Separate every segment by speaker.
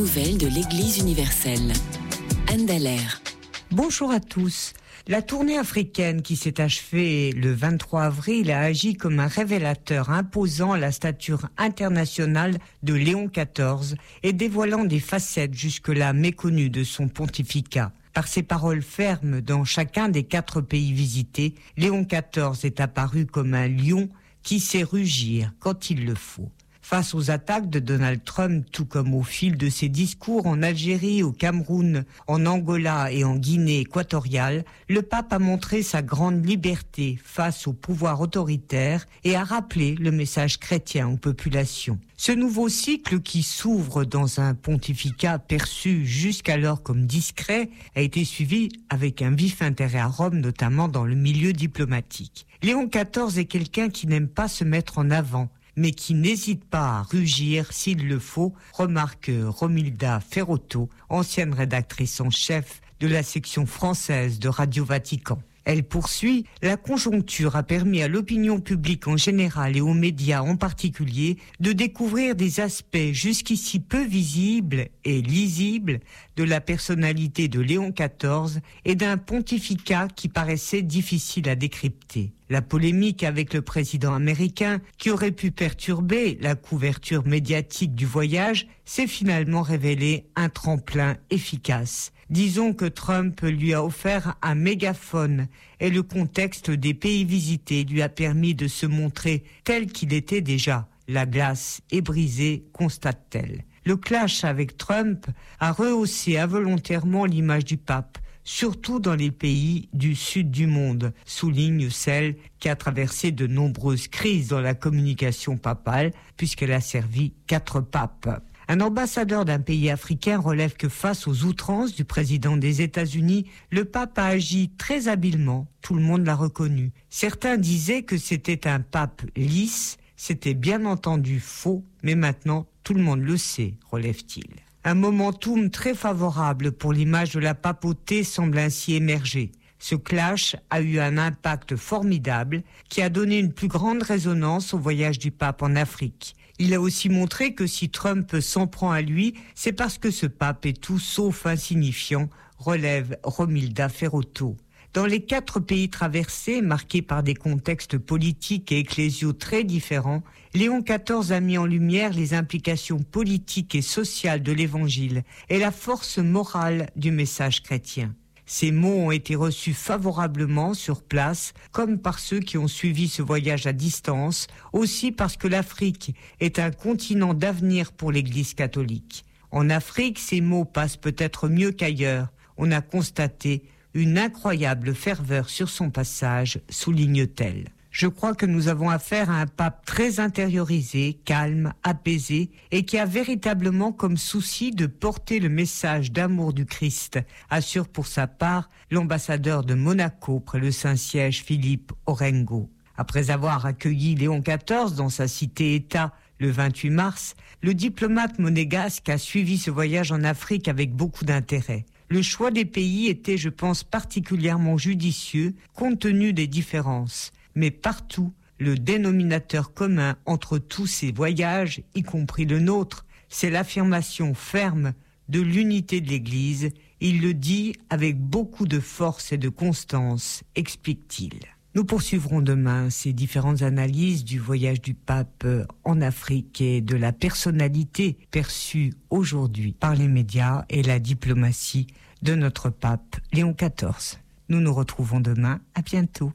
Speaker 1: nouvelles de l'Église universelle. Anne Dallaire.
Speaker 2: Bonjour à tous. La tournée africaine qui s'est achevée le 23 avril a agi comme un révélateur imposant la stature internationale de Léon XIV et dévoilant des facettes jusque-là méconnues de son pontificat. Par ses paroles fermes dans chacun des 4 pays visités, Léon XIV est apparu comme un lion qui sait rugir quand il le faut. Face aux attaques de Donald Trump, tout comme au fil de ses discours en Algérie, au Cameroun, en Angola et en Guinée équatoriale, le pape a montré sa grande liberté face au pouvoir autoritaire et a rappelé le message chrétien aux populations. Ce nouveau cycle qui s'ouvre dans un pontificat perçu jusqu'alors comme discret a été suivi avec un vif intérêt à Rome, notamment dans le milieu diplomatique. Léon XIV est quelqu'un qui n'aime pas se mettre en avant, mais qui n'hésite pas à rugir s'il le faut, remarque Romilda Ferrotto, ancienne rédactrice en chef de la section française de Radio Vatican. Elle poursuit, la conjoncture a permis à l'opinion publique en général et aux médias en particulier de découvrir des aspects jusqu'ici peu visibles et lisibles de la personnalité de Léon XIV et d'un pontificat qui paraissait difficile à décrypter. La polémique avec le président américain, qui aurait pu perturber la couverture médiatique du voyage, s'est finalement révélée un tremplin efficace. Disons que Trump lui a offert un mégaphone et le contexte des pays visités lui a permis de se montrer tel qu'il était déjà. La glace est brisée, constate-t-elle. Le clash avec Trump a rehaussé involontairement l'image du pape, surtout dans les pays du sud du monde, souligne celle qui a traversé de nombreuses crises dans la communication papale, puisqu'elle a servi 4 papes. Un ambassadeur d'un pays africain relève que face aux outrances du président des États-Unis, le pape a agi très habilement, tout le monde l'a reconnu. Certains disaient que c'était un pape lisse, c'était bien entendu faux, mais maintenant tout le monde le sait, relève-t-il. Un momentum très favorable pour l'image de la papauté semble ainsi émerger. Ce clash a eu un impact formidable qui a donné une plus grande résonance au voyage du pape en Afrique. Il a aussi montré que si Trump s'en prend à lui, c'est parce que ce pape est tout sauf insignifiant, relève Romilda Ferrotto. Dans les 4 pays traversés, marqués par des contextes politiques et ecclésiaux très différents, Léon XIV a mis en lumière les implications politiques et sociales de l'Évangile et la force morale du message chrétien. Ces mots ont été reçus favorablement sur place, comme par ceux qui ont suivi ce voyage à distance, aussi parce que l'Afrique est un continent d'avenir pour l'Église catholique. En Afrique, ces mots passent peut-être mieux qu'ailleurs. On a constaté une incroyable ferveur sur son passage, souligne-t-elle. Je crois que nous avons affaire à un pape très intériorisé, calme, apaisé et qui a véritablement comme souci de porter le message d'amour du Christ, assure pour sa part l'ambassadeur de Monaco près le Saint-Siège Philippe Orengo. Après avoir accueilli Léon XIV dans sa cité-État le 28 mars, le diplomate monégasque a suivi ce voyage en Afrique avec beaucoup d'intérêt. Le choix des pays était, je pense, particulièrement judicieux compte tenu des différences. Mais partout, le dénominateur commun entre tous ces voyages, y compris le nôtre, c'est l'affirmation ferme de l'unité de l'Église. Il le dit avec beaucoup de force et de constance, explique-t-il. Nous poursuivrons demain ces différentes analyses du voyage du pape en Afrique et de la personnalité perçue aujourd'hui par les médias et la diplomatie de notre pape Léon XIV. Nous nous retrouvons demain. À bientôt.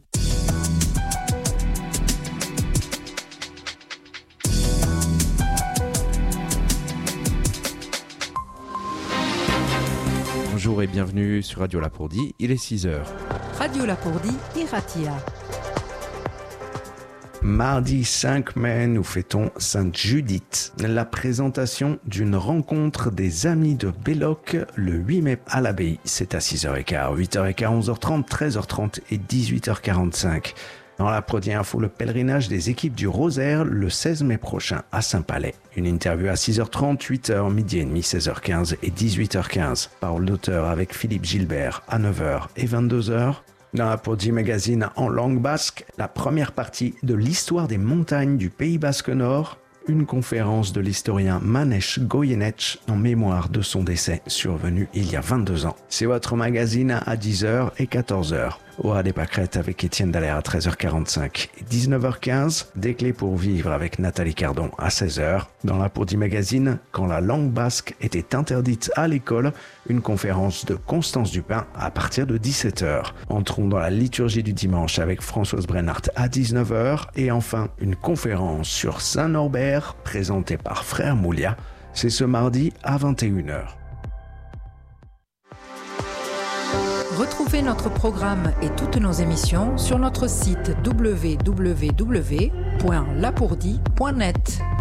Speaker 3: Bonjour et bienvenue sur Radio Lapourdie, il est 6h.
Speaker 4: Radio Lapourdie, Iratia.
Speaker 5: Mardi 5 mai, nous fêtons Sainte Judith, la présentation d'une rencontre des Amis de Belloc le 8 mai à l'abbaye. C'est à 6h15, 8h15, 11h30, 13h30 et 18h45. Dans la Prodi Info, le pèlerinage des équipes du Rosaire le 16 mai prochain à Saint-Palais. Une interview à 6h30, 8h, midi et demi, 16h15 et 18h15. Parole d'auteur avec Philippe Gilbert à 9h et 22h. Dans la Prodi Magazine en langue basque, la première partie de l'histoire des montagnes du Pays Basque Nord. une conférence de l'historien Manesh Goyeneche en mémoire de son décès survenu il y a 22 ans. C'est votre magazine à 10h et 14h. Aura des pâquerettes avec Étienne Dallaire à 13h45 et 19h15, des clés pour vivre avec Nathalie Cardon à 16h. Dans l'Apourdi Magazine, quand la langue basque était interdite à l'école, une conférence de Constance Dupin à partir de 17h. Entrons dans la liturgie du dimanche avec Françoise Brennart à 19h et enfin une conférence sur Saint-Norbert présentée par Frère Moulia. C'est ce mardi à 21h.
Speaker 4: Retrouvez notre programme et toutes nos émissions sur notre site www.lapourdi.net.